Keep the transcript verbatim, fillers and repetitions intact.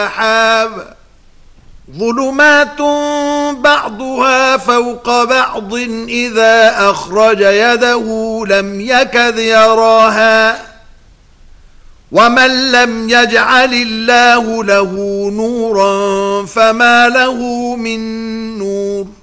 سحاب ظلمات بعضها فوق بعض إذا أخرج يده لم يكد يراها ومن لم يجعل الله له نورا فما له من نور